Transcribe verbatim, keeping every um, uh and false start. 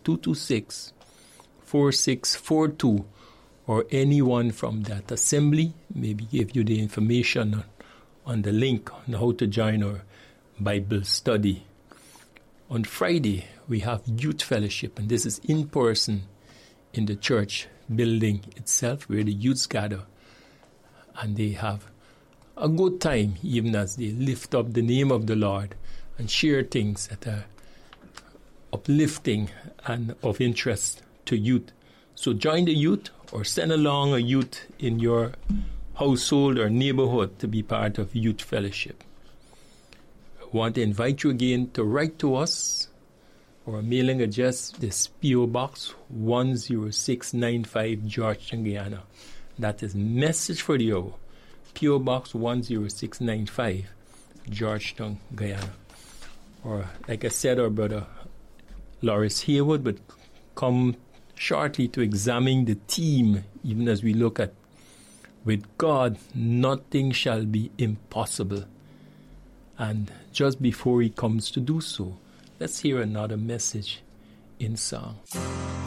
two two six, four six four two, or anyone from that assembly maybe give you the information on, on the link on how to join our Bible study. On Friday, we have youth fellowship, and this is in person in the church building itself where the youths gather, and they have a good time even as they lift up the name of the Lord and share things that are uplifting and of interest to youth. So join the youth or send along a youth in your household or neighborhood to be part of youth fellowship. I want to invite you again to write to us. Our mailing address is P O Box one zero six nine five, Georgetown, Guyana. That is Message for the Hour. P O Box one zero six nine five, Georgetown, Guyana. Or, like I said, our brother Lawrence Haywood would come shortly to examine the theme, even as we look at, with God, nothing shall be impossible. And just before he comes to do so, let's hear another message in song.